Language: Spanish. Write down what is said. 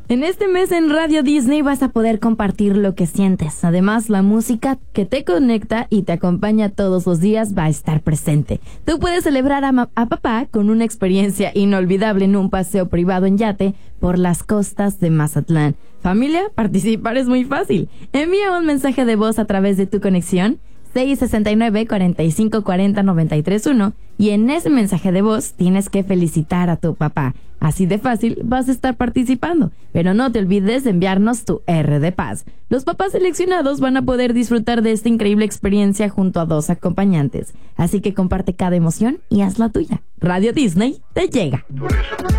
En este mes en Radio Disney vas a poder compartir lo que sientes. Además, la música que te conecta y te acompaña todos los días va a estar presente. Tú puedes celebrar a papá con una experiencia inolvidable en un paseo privado en yate por las costas de Mazatlán. Familia, participar es muy fácil. Envía un mensaje de voz a través de tu conexión 669-4540-931 y en ese mensaje de voz tienes que felicitar a tu papá. Así de fácil vas a estar participando, pero no te olvides de enviarnos tu R de paz. Los papás seleccionados van a poder disfrutar de esta increíble experiencia junto a 2 acompañantes. Así que comparte cada emoción y haz la tuya. Radio Disney te llega.